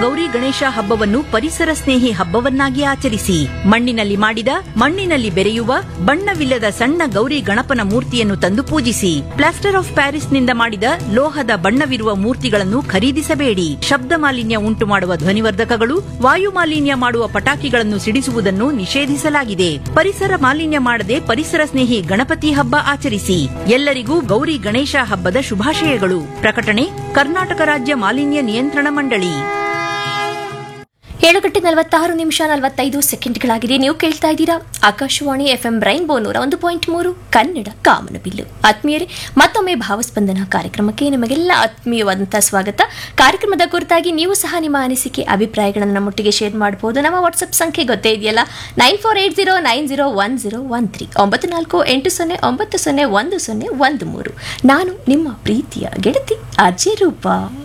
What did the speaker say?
ಗೌರಿ ಗಣೇಶ ಹಬ್ಬವನ್ನು ಪರಿಸರ ಸ್ನೇಹಿ ಹಬ್ಬವನ್ನಾಗಿ ಆಚರಿಸಿ. ಮಣ್ಣಿನಲ್ಲಿ ಮಾಡಿದ, ಮಣ್ಣಿನಲ್ಲಿ ಬೆರೆಯುವ, ಬಣ್ಣವಿಲ್ಲದ ಸಣ್ಣ ಗೌರಿ ಗಣಪನ ಮೂರ್ತಿಯನ್ನು ತಂದು ಪೂಜಿಸಿ. ಪ್ಲಾಸ್ಟರ್ ಆಫ್ ಪ್ಯಾರಿಸ್ನಿಂದ ಮಾಡಿದ ಲೋಹದ ಬಣ್ಣವಿರುವ ಮೂರ್ತಿಗಳನ್ನು ಖರೀದಿಸಬೇಡಿ. ಶಬ್ದ ಮಾಲಿನ್ಯ ಉಂಟು ಮಾಡುವ ಧ್ವನಿವರ್ಧಕಗಳು, ವಾಯು ಮಾಲಿನ್ಯ ಮಾಡುವ ಪಟಾಕಿಗಳನ್ನು ಸಿಡಿಸುವುದನ್ನು ನಿಷೇಧಿಸಲಾಗಿದೆ. ಪರಿಸರ ಮಾಲಿನ್ಯ ಮಾಡದೆ ಪರಿಸರ ಸ್ನೇಹಿ ಗಣಪತಿ ಹಬ್ಬ ಆಚರಿಸಿ. ಎಲ್ಲರಿಗೂ ಗೌರಿ ಗಣೇಶ ಹಬ್ಬದ ಶುಭಾಶಯಗಳು. ಪ್ರಕಟಣೆ ಕರ್ನಾಟಕ ರಾಜ್ಯ ಮಾಲಿನ್ಯ ನಿಯಂತ್ರಣ ಮಂಡಳಿ. 7:46:45 ನೀವು ಕೇಳ್ತಾ ಇದ್ದೀರಾ ಆಕಾಶವಾಣಿ FM ರೈನ್ಬೋ 101.3 ಕನ್ನಡ ಕಾಮನಬಿಲ್ಲು. ಆತ್ಮೀಯರೇ, ಮತ್ತೊಮ್ಮೆ ಭಾವಸ್ಪಂದನ ಕಾರ್ಯಕ್ರಮಕ್ಕೆ ನಿಮಗೆಲ್ಲ ಆತ್ಮೀಯವಾದಂತಹ ಸ್ವಾಗತ. ಕಾರ್ಯಕ್ರಮದ ಕುರಿತಾಗಿ ನೀವು ಸಹ ನಿಮ್ಮ ಅನಿಸಿಕೆ ಅಭಿಪ್ರಾಯಗಳನ್ನು ನಮ್ಮೊಟ್ಟಿಗೆ ಶೇರ್ ಮಾಡಬಹುದು. ನಮ್ಮ ವಾಟ್ಸ್ಆಪ್ ಸಂಖ್ಯೆ ಗೊತ್ತೇ ಇದೆಯಲ್ಲ, 9480901013 9480901013. ನಾನು ನಿಮ್ಮ ಪ್ರೀತಿಯ ಗೆಳತಿ ಅಜಯ್ ರೂಪ.